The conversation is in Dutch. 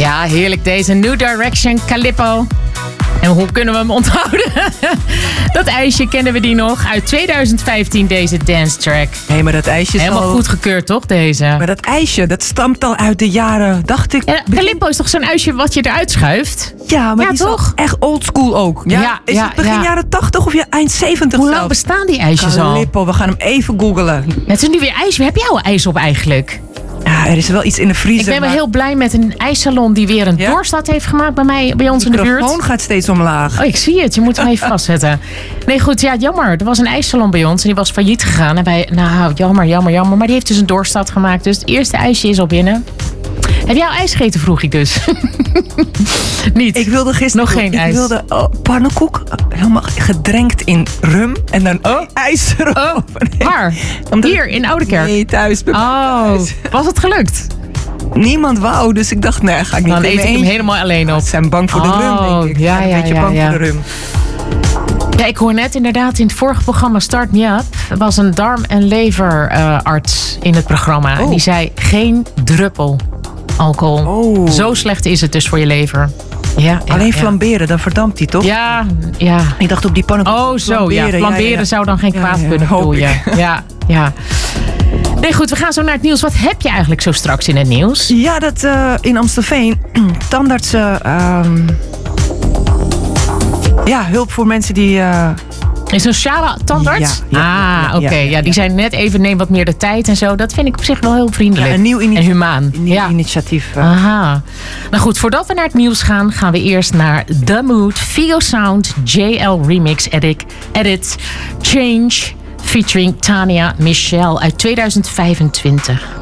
Ja, heerlijk deze. New Direction, Calippo. En hoe kunnen we hem onthouden? Dat ijsje kennen we die nog. Uit 2015 deze dance track. Nee, maar dat ijsje is helemaal goedgekeurd, toch, deze? Maar dat ijsje, dat stamt al uit de jaren, dacht ik. Ja, Calippo is toch zo'n ijsje wat je eruit schuift? Ja, maar ja, die toch? is echt oldschool ook. Ja, is het begin jaren 80 of eind 70? Hoe lang bestaan die ijsjes al? Calippo, we gaan hem even googlen. Het is nu weer ijs. Heb jij al ijs op eigenlijk? Ja, er is wel iets in de vriezer. Ik ben wel heel blij met een ijssalon die weer een doorstart heeft gemaakt bij ons in de buurt. De microfoon gaat steeds omlaag. Oh, ik zie het. Je moet hem even vastzetten. Nee, goed. Ja, jammer. Er was een ijssalon bij ons en die was failliet gegaan. En wij, jammer. Maar die heeft dus een doorstart gemaakt. Dus het eerste ijsje is al binnen. Heb jij al ijs gegeten, vroeg ik dus. Niet. Ik wilde gisteren nog geen ijs. Ik wilde pannenkoek, helemaal gedrenkt in rum en dan ijs erop. Nee. Waar? Hier in Oudekerk? Nee, thuis bij mij thuis. Was het gelukt? Niemand wou, dus ik dacht, nee, ga ik niet. Dan eet ik hem helemaal alleen op. Ze zijn bang voor de rum, denk ik. Ja, een beetje bang voor de rum. Ja, ik hoor net inderdaad in het vorige programma Start Me Up. Er was een darm- en leverarts in het programma. En die zei geen druppel alcohol. Zo slecht is het dus voor je lever. Ja, alleen flamberen, dan verdampt hij toch? Ja. Ik dacht op die pannenkoek. Oh, zo ja. Flamberen zou dan geen kwaad kunnen, bedoel je. Ja. Nee, goed, we gaan zo naar het nieuws. Wat heb je eigenlijk zo straks in het nieuws? Ja, dat in Amstelveen tandartsen... hulp voor mensen die... Een sociale tandarts? Oké. Ja, die zijn net even, neem wat meer de tijd en zo. Dat vind ik op zich wel heel vriendelijk. Ja, een nieuw en humaan. initiatief. Aha. Nou goed, voordat we naar het nieuws gaan we eerst naar The Mood, Figo Sound, JL Remix Edit, Change, featuring Tania Michelle uit 2025.